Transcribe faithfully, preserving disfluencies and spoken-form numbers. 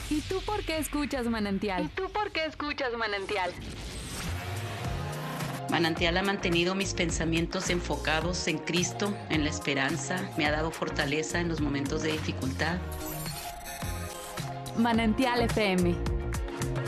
¿Y tú por qué escuchas Manantial? ¿Y tú por qué escuchas Manantial? Manantial ha mantenido mis pensamientos enfocados en Cristo, en la esperanza, me ha dado fortaleza en los momentos de dificultad. Manantial F M